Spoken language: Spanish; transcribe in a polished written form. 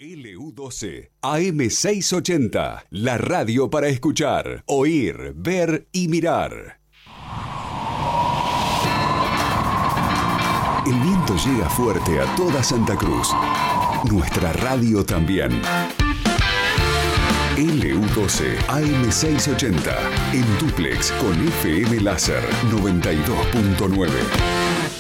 LU12, AM680, la radio para escuchar, oír, ver y mirar. El viento llega fuerte a toda Santa Cruz. Nuestra radio también. LU12, AM680, en dúplex con FM Láser 92.9.